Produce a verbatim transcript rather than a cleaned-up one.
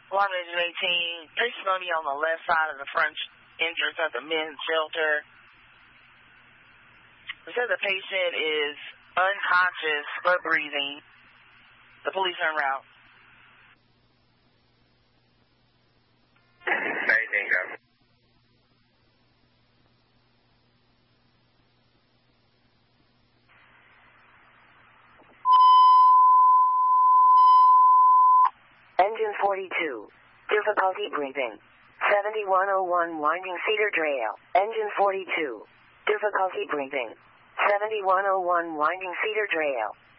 One Vision eighteen, patient going to be on the left side of the front entrance of the men's shelter. It says the patient is unconscious but breathing. The police are en route. eighteen, go. Engine forty-two. Difficulty breathing. seventy-one oh one winding cedar trail. Engine forty-two. Difficulty breathing. seventy-one oh one winding cedar trail.